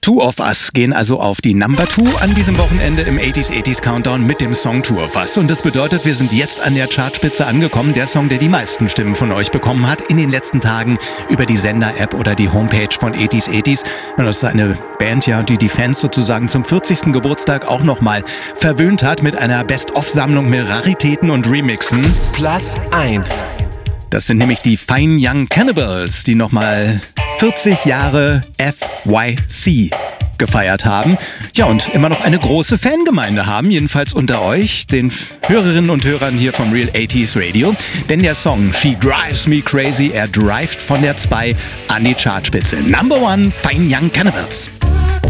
Two of Us gehen also auf die Number 2 an diesem Wochenende im 80s Countdown mit dem Song Two of Us. Und das bedeutet, wir sind jetzt an der Chartspitze angekommen. Der Song, der die meisten Stimmen von euch bekommen hat in den letzten Tagen über die Sender-App oder die Homepage von 80s. Und das ist eine Band, ja, die die Fans sozusagen zum 40. Geburtstag auch nochmal verwöhnt hat mit einer Best-of-Sammlung mit Raritäten und Remixen. Platz 1. Das sind nämlich die Fine Young Cannibals, die nochmal 40 Jahre FYC gefeiert haben. Ja, und immer noch eine große Fangemeinde haben, jedenfalls unter euch, den Hörerinnen und Hörern hier vom Real 80s Radio. Denn der Song She Drives Me Crazy, er drivet von der 2 an die Chartspitze. Number 1, Fine Young Cannibals.